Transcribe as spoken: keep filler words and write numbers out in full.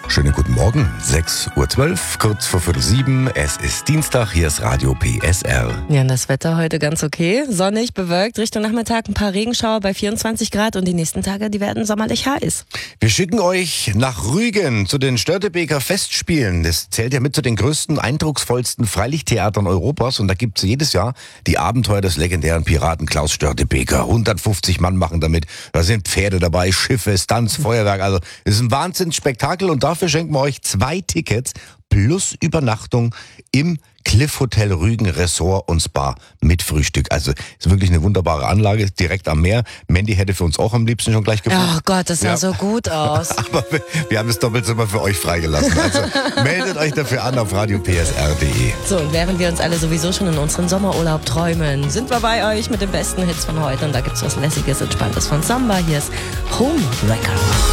Schönen guten Morgen, sechs Uhr zwölf, kurz vor Viertel sieben. Es ist Dienstag, hier ist Radio P S R. Ja, und das Wetter heute ganz okay. Sonnig, bewölkt, Richtung Nachmittag ein paar Regenschauer bei vierundzwanzig Grad und die nächsten Tage, die werden sommerlich heiß. Wir schicken euch nach Rügen zu den Störtebeker Festspielen. Das zählt ja mit zu den größten, eindrucksvollsten Freilichttheatern Europas und da gibt es jedes Jahr die Abenteuer des legendären Piraten Klaus Störtebeker. hundertfünfzig Mann machen damit. Da sind Pferde dabei, Schiffe, Stunts, Feuerwerk. Also es ist ein Wahnsinnsspektakel und dafür schenken wir euch zwei Tickets plus Übernachtung im Cliff Hotel Rügen Ressort und Spa mit Frühstück. Also ist wirklich eine wunderbare Anlage, direkt am Meer. Mandy hätte für uns auch am liebsten schon gleich gefunden. Oh Gott, das sah Ja. so gut aus. Aber wir, wir haben das Doppelzimmer für euch freigelassen. Also meldet euch dafür an auf radio p s r punkt d e. So, und während wir uns alle sowieso schon in unseren Sommerurlaub träumen, sind wir bei euch mit den besten Hits von heute. Und da gibt's was Lässiges, Entspanntes von Samba. Hier ist Homewrecker.